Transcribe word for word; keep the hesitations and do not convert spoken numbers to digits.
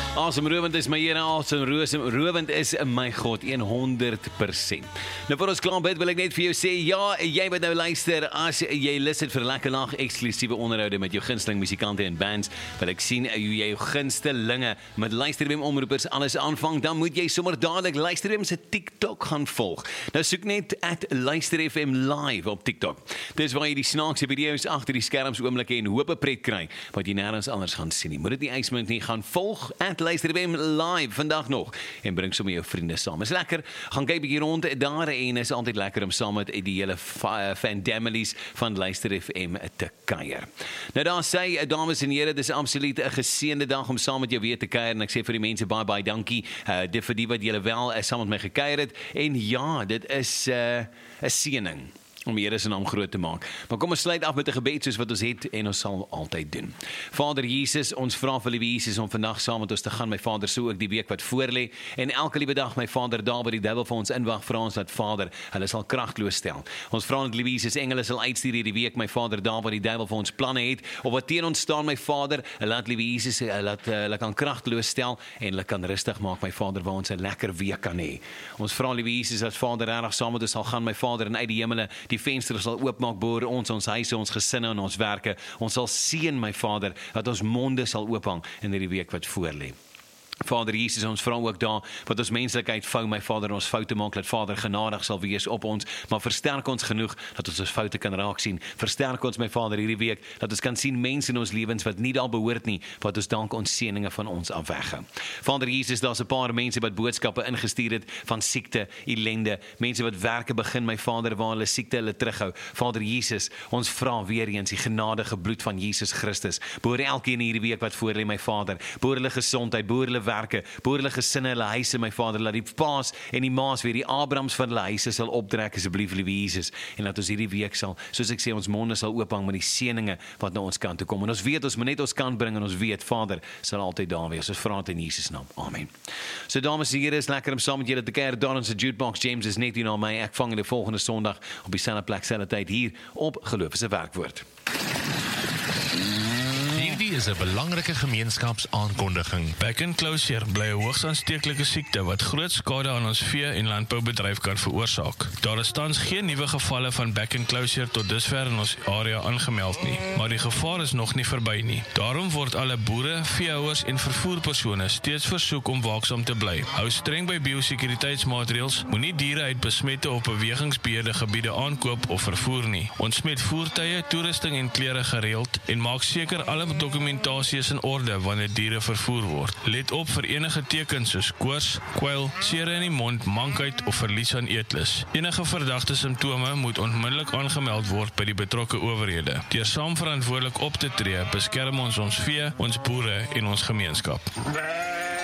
Asemrowend is my Here, asemrowend is my God, honderd persent. Nou vir ons klaar bid, wil ek net vir jou sê, ja, jy wat nou luister, as jy lus het vir lekker nag, eksklusiewe onderhoude met jou gunsteling musikante en bands, wat ek sien, hoe jy jou gunstelinge met Luister F M omroepers alles aanvang, dan moet jy sommer dadelik Luister F M se TikTok gaan volg. Nou soek net at Luister F M live op TikTok. Dis waar jy die snaakse video's agter die skerms oomblikke en hoop 'n pret kry, wat jy nêrens anders gaan sien nie. Moet dit nie uitmunt nie, gaan volg at Luister F M live vandag nog en bring sommer jou vriende saam. Is lekker, gaan kyk bietjie rond daar en is altyd lekker om saam met die hele fandamelies van Luister F M te kuier. Nou daar sê, dames en here, dis absoluut 'n geseënde dag om saam met jou weer te kuier en ek sê vir die mense baie baie dankie uh, dit vir die wat julle wel uh, saam met my gekuier het en ja, dit is 'n uh, 'n seëning om die Here se naam groot te maak. Maar kom ons sluit af met 'n gebed soos wat ons het en ons sal altyd doen. Vader Jesus, ons vra vir liewe Jesus om vandag saam met ons te gaan, my Vader, so ook die week wat voorlê en elke liewe dag, my Vader, daar waar die duiwel vir ons inwag, vra ons dat Vader, hulle sal kragteloos stel. Ons vra dat liewe Jesus engele sal uitstuur hierdie week, my Vader, daar waar die duiwel vir ons planne het of wat teen ons staan, my Vader, laat liewe Jesus laat hulle kan kragteloos stel en hulle kan rustig maak, my Vader, waar ons 'n lekker week kan hê. Ons vra liewe Jesus dat Vader regtig saam met ons sal gaan, my Vader, en uit die hemele die vensters sal oopmaak boor ons, ons huise, ons gesinne en ons werke. Ons sal seën, my Vader, dat ons monde sal oophang in hierdie week wat voorlê. Vader Jesus, ons vra ook daar, wat ons menslikheid vou, my Vader, ons foute maak, dat Vader genadig sal wees op ons, maar versterk ons genoeg, dat ons ons foute kan raak sien. Versterk ons, my Vader, hierdie week, dat ons kan sien mense in ons lewens, wat nie daar behoort nie, wat ons dank ons seëninge van ons afwegge. Vader Jesus, daar's 'n paar mense wat boodskappe ingestuur het, van siekte, ellende, mense wat werke begin, my Vader, waar hulle siekte hulle terughou. Vader Jesus, ons vra weer eens die genadige bloed van Jesus Christus, boor elkeen hierdie week wat voor lê, my Vader, boor hulle gesondheid, boor hulle werke, boor hulle gesinne, hulle huise, my Vader, laat die paas en die maas weer die Abrahams van hulle huise sal optrek, asseblief, liewe Jesus, en dat ons hierdie week sal, soos ek sê, ons monde sal oophang met die seëninge wat na ons kant toe kom, en ons weet, ons moet net ons kant bring, en ons weet, Vader, sal altyd daar wees, ons vra dit in Jesus naam, amen. So dames en here, is lekker om saam met julle te kuier, daar in se jukebox, James is net hier na my, ek vang in die volgende Sondag, op dieselfde plek, selfde tyd, hier, op Geloof is 'n Werkwoord. Hierdie is 'n belangrike gemeenskapsaankondiging. Back and Closure bly 'n hoogs aansteeklike siekte wat groot skade aan ons vee- en landboubedryf kan veroorsaak. Daar is tans geen nuwe gevalle van Back and Closure tot dusver in ons area aangemeld nie, maar die gevaar is nog nie verby nie. Daarom word alle boere, veehouers en vervoerpersone steeds versoek om waaksaam te bly. Hou streng by biosekuriteitsmaatreëls, moenie diere uit besmette of bewegingsbeheerde gebiede aankoop of vervoer nie. Ontsmet voertuie, toerusting en klere gereeld en maak seker alle dokumentasie is in orde wanneer diere vervoer word. Let op vir enige tekens soos koors, kwyl, sere in die mond, mankheid of verlies aan eetlus. Enige verdagte simptome moet onmiddellik aangemeld word by die betrokke owerhede. Deur saam verantwoordelik op te tree, beskerm ons ons vee, ons boere en ons gemeenskap.